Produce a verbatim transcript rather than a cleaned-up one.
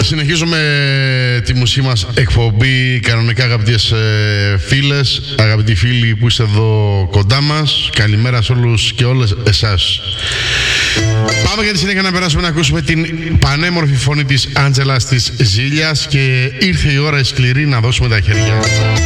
συνεχίζουμε τη μουσική μας εκπομπή κανονικά, αγαπητές ε, φίλες, αγαπητοί φίλοι που είστε εδώ κοντά μας. Καλημέρα σε όλους και όλες εσάς. Πάμε για τη συνέχεια να περάσουμε να ακούσουμε την πανέμορφη φωνή της Άντζελας της Ζήλιας και ήρθε η ώρα η σκληρή να δώσουμε τα χέρια.